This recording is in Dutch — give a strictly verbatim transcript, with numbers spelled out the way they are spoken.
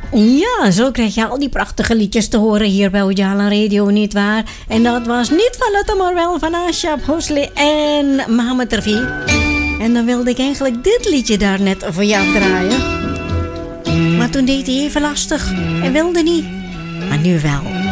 Ja, zo krijg je al die prachtige liedjes te horen hier bij Ujala Radio, nietwaar? En dat was niet van het, maar wel van Ashab Hosli en Mohammed Rafi. En dan wilde ik eigenlijk dit liedje daar net voor je afdraaien. Maar toen deed hij even lastig en wilde niet. Maar nu wel.